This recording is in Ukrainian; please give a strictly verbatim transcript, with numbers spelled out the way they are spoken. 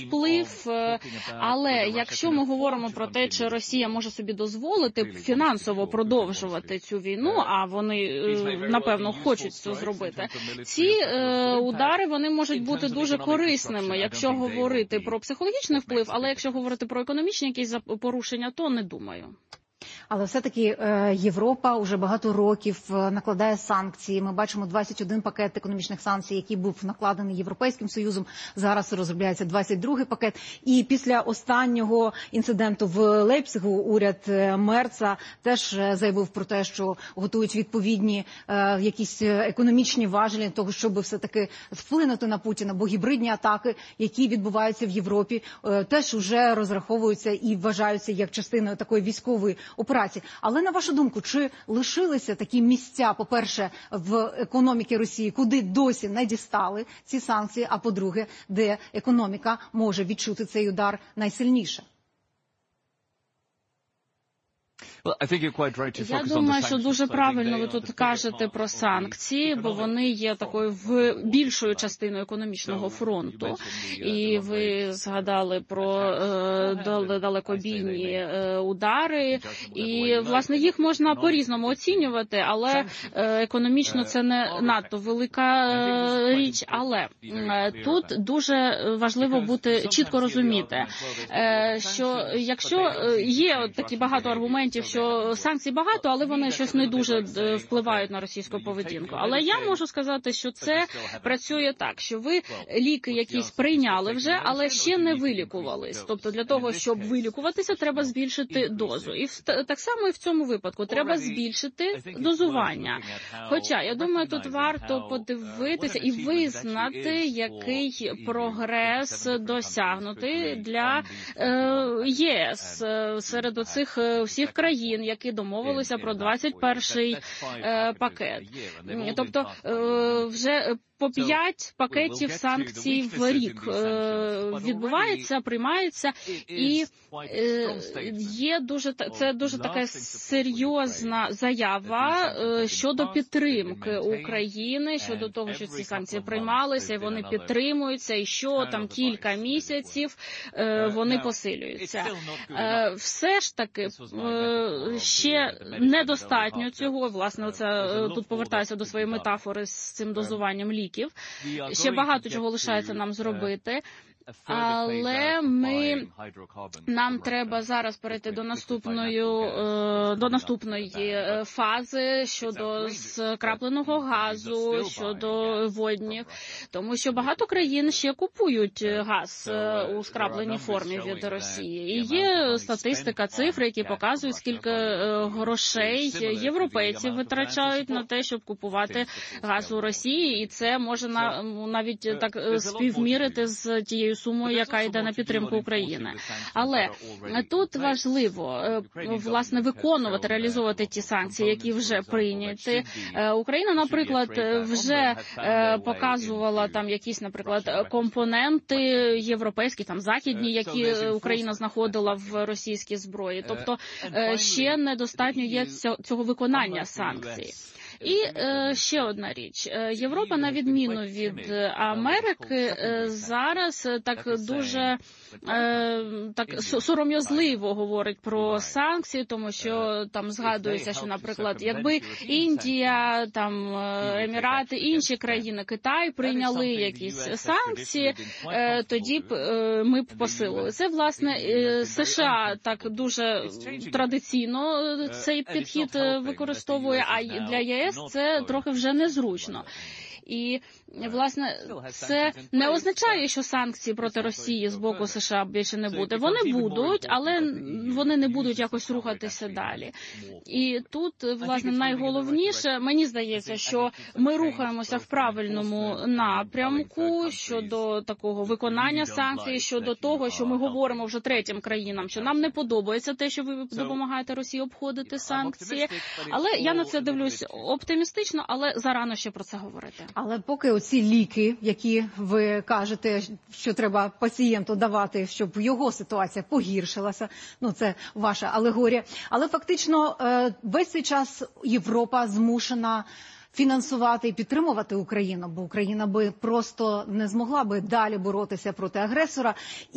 вплив, але якщо ми говоримо про те, чи Росія може собі дозволити фінансово продовжувати цю війну, а вони, напевно, хочуть це зробити, ці е, удари, вони можуть бути дуже корисними, якщо говорити про психологічний вплив, але якщо говорити про економічні якісь порушення, то не думаю. Але все-таки Європа вже багато років накладає санкції. Ми бачимо двадцять один пакет економічних санкцій, який був накладений Європейським Союзом. Зараз розробляється двадцять другий пакет. І після останнього інциденту в Лейпцигу уряд Мерца теж заявив про те, що готують відповідні якісь економічні важелі для того, щоб все-таки вплинути на Путіна. Бо гібридні атаки, які відбуваються в Європі, теж вже розраховуються і вважаються як частиною такої військової операції. Але, на вашу думку, чи лишилися такі місця, по-перше, в економіці Росії, куди досі не дістали ці санкції, а по-друге, де економіка може відчути цей удар найсильніше? Я думаю, що дуже правильно ви тут кажете про санкції, бо вони є такою в більшою частиною економічного фронту. І ви згадали про е, далекобійні е, удари, і, власне, їх можна по-різному оцінювати, але е, економічно це не надто велика е, річ. Але е, тут дуже важливо бути чітко розуміти, е, що якщо є такі багато аргументів, що санкцій багато, але вони щось не дуже впливають на російську поведінку. Але я можу сказати, що це працює так, що ви ліки якісь прийняли вже, але ще не вилікувались. Тобто для того, щоб вилікуватися, треба збільшити дозу. І так само і в цьому випадку треба збільшити дозування. Хоча, я думаю, тут варто подивитися і визнати, який прогрес досягнутий для е, ЄС серед оцих всіх країн, які домовилися про двадцять перший е, пакет. Тобто е, вже по п'ять пакетів санкцій в рік е, відбувається, приймається, і е, є дуже це дуже така серйозна заява е, щодо підтримки України, щодо того, що ці санкції приймалися, і вони підтримуються, і що там кілька місяців е, вони посилюються. Е, все ж таки е, ще недостатньо цього, власне, оце, е, тут повертаюся до своєї метафори з цим дозуванням ліків. Ще багато чого лишається нам зробити. Але ми, нам треба зараз перейти до наступної, до наступної фази щодо скрапленого газу, щодо воднів, тому що багато країн ще купують газ у скрапленій формі від Росії. І є статистика, цифри, які показують, скільки грошей європейці витрачають на те, щоб купувати газ у Росії, і це може навіть так співмірити з тією сумою, яка йде на підтримку України. Але тут важливо, власне, виконувати, реалізовувати ті санкції, які вже прийняті. Україна, наприклад, вже показувала там якісь, наприклад, компоненти європейські, там західні, які Україна знаходила в російській зброї. Тобто ще недостатньо є цього виконання санкцій. І е, ще одна річ. Європа, на відміну від Америки, е, зараз так дуже е, так сором'язливо говорить про санкції, тому що там згадується, що, наприклад, якби Індія, там Емірати, інші країни, Китай прийняли якісь санкції, е, тоді б е, ми б посилили. Це, власне, е, США так дуже традиційно цей підхід використовує, а для ЄС це трохи вже незручно. І, власне, це не означає, що санкції проти Росії з боку США більше не буде. Вони будуть, але вони не будуть якось рухатися далі. І тут, власне, найголовніше, мені здається, що ми рухаємося в правильному напрямку щодо такого виконання санкцій, щодо того, що ми говоримо вже третім країнам, що нам не подобається те, що ви допомагаєте Росії обходити санкції. Але я на це дивлюсь оптимістично, але зарано ще про це говорити. Але поки оці ліки, які ви кажете, що треба пацієнту давати, щоб його ситуація погіршилася, ну це ваша алегорія, але фактично весь цей час Європа змушена фінансувати і підтримувати Україну, бо Україна би просто не змогла би далі боротися проти агресора.